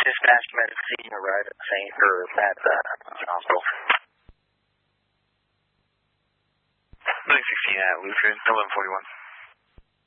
Dispatch med scene arrived at St. or at the hospital. 916 at Lutheran, 1141.